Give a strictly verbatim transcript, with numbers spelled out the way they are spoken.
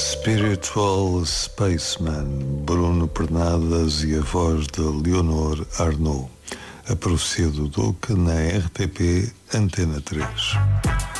Spiritual Spaceman, Bruno Pernadas e a voz de Leonor Arnaud. A profecia do Duque na R T P Antena três.